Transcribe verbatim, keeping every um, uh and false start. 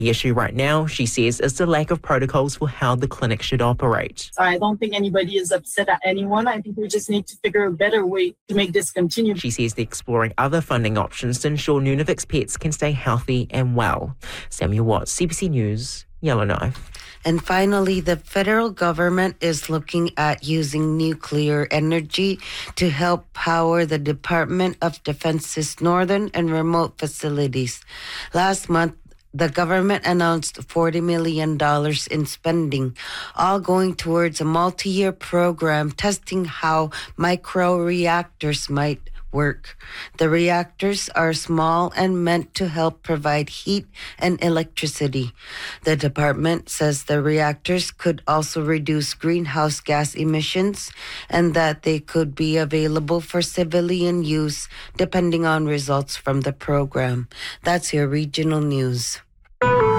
The issue right now, she says, is the lack of protocols for how the clinic should operate. I don't think anybody is upset at anyone. I think we just need to figure a better way to make this continue. She says they're exploring other funding options to ensure Nunavut's pets can stay healthy and well. Samuel Watts, C B C News, Yellowknife. And finally, the federal government is looking at using nuclear energy to help power the Department of Defense's northern and remote facilities. Last month, the government announced forty million dollars in spending, all going towards a multi-year program testing how microreactors might work. The reactors are small and meant to help provide heat and electricity. The department says the reactors could also reduce greenhouse gas emissions and that they could be available for civilian use depending on results from the program. That's your regional news.